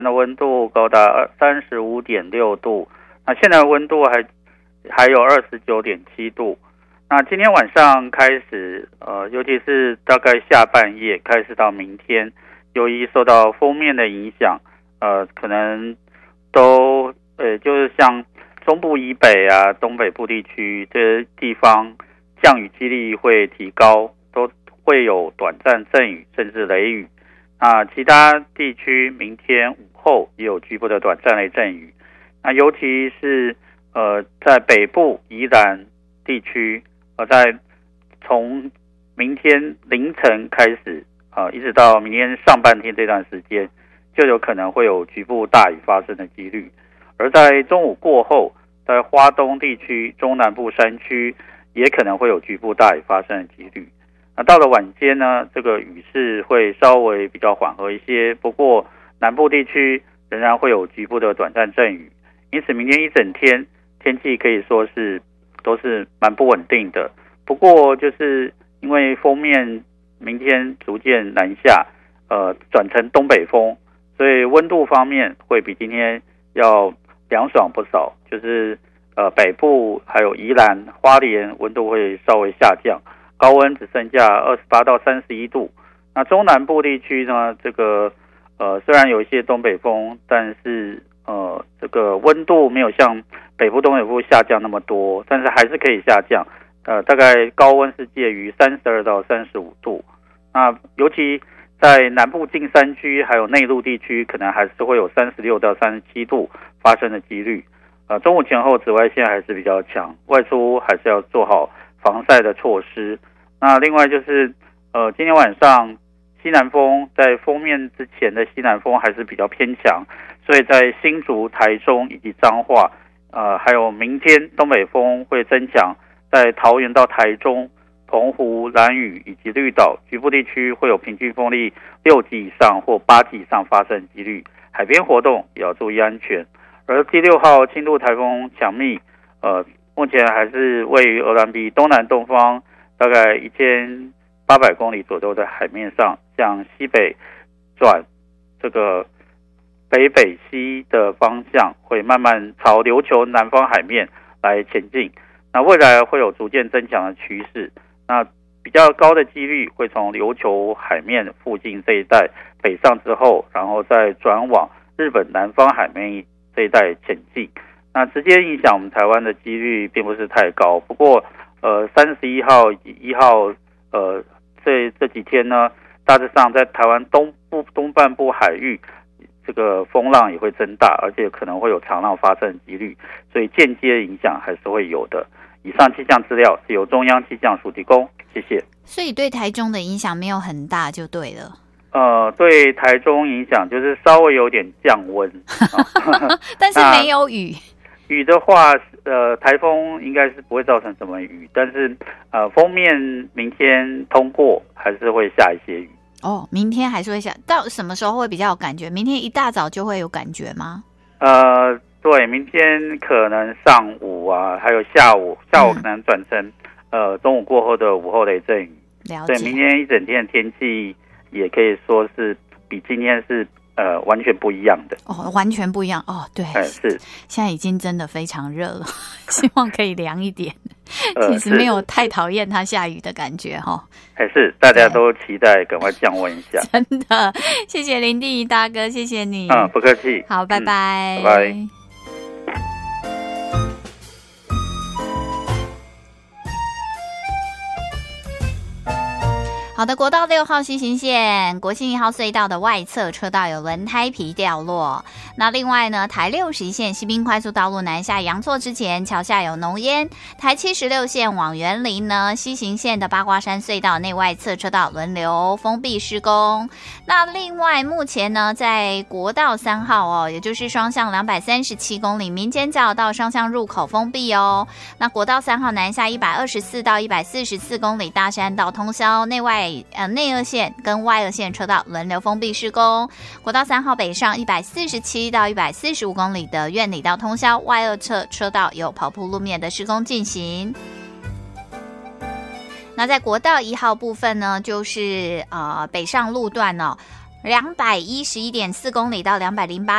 的温度高达35.6度，那现在的温度还有29.7度。那今天晚上开始，尤其是大概下半夜开始到明天，由于受到锋面的影响，可能都就是像中部以北啊、东北部地区这些地方，降雨几率会提高，都会有短暂阵雨甚至雷雨。其他地区明天午后也有局部的短暂雷阵雨。那尤其是在北部宜兰地区，在从明天凌晨开始一直到明天上半天这段时间，就有可能会有局部大雨发生的几率。而在中午过后，在花东地区、中南部山区也可能会有局部大雨发生的几率。那到了晚间呢，这个雨势会稍微比较缓和一些，不过南部地区仍然会有局部的短暂阵雨。因此明天一整天天气可以说是都是蛮不稳定的。不过就是因为锋面明天逐渐南下，转成东北风，所以温度方面会比今天要凉爽不少。就是北部还有宜兰、花莲温度会稍微下降，高温只剩下28到31度。那中南部地区呢，这个虽然有一些东北风，但是这个温度没有像北部、东北部下降那么多，但是还是可以下降。大概高温是介于32到35度。那尤其在南部近山区还有内陆地区，可能还是会有36到37度发生的几率。中午前后紫外线还是比较强，外出还是要做好防晒的措施。那另外就是今天晚上西南风在锋面之前的西南风还是比较偏强，所以在新竹、台中以及彰化，还有明天东北风会增强，在桃园到台中、澎湖、兰屿以及绿岛局部地区会有平均风力6级以上或8级以上发生几率，海边活动也要注意安全。而第6号轻度台风强密，目前还是位于鹅銮鼻东南东方大概1800公里左右的海面上，向西北转这个北北西的方向，会慢慢朝琉球南方海面来前进。那未来会有逐渐增强的趋势，那比较高的几率会从琉球海面附近这一带北上之后，然后再转往日本南方海面这一带前进。那直接影响我们台湾的几率并不是太高，不过31号以及1号这几天呢，大致上在台湾东半部海域这个风浪也会增大，而且可能会有长浪发生的几率，所以间接影响还是会有的。以上气象资料是由中央气象署提供，谢谢。 所以对台中的影响没有很大就对了。 对台中影响就是稍微有点降温， 但是没有雨。 雨的话，台风应该是不会造成什么雨，但是锋面明天通过还是会下一些雨。 明天还是会下，到什么时候会比较有感觉？明天一大早就会有感觉吗？ 对，明天可能上午啊，还有下午可能转成中午过后的午后雷阵雨。 了解。 对，明天一整天的天气也可以说是比今天是完全不一样的。 完全不一样对， 是。 现在已经真的非常热了，希望可以凉一点。其实没有太讨厌它下雨的感觉还是大家都期待赶快降温一下。 真的，谢谢林地大哥，谢谢你。 不客气。 好，拜拜。 拜拜。 好的，国道6号西行线国姓1号隧道的外侧车道有轮胎皮掉落。那另外呢，台60线西滨快速道路南下阳错之前桥下有浓烟。台76线往园林呢西行线的八卦山隧道内外侧车道轮流封闭施工。那另外目前呢，在国道3号也就是双向237公里民间交流道双向入口封闭那国道3号南下124到144公里大山道通宵内二线跟外二线车道轮流封闭施工。国道3号北上147到145公里的苑里道通宵外二侧车道有跑铺路面的施工进行。那在国道1号部分呢，就是北上路段211.4公里到208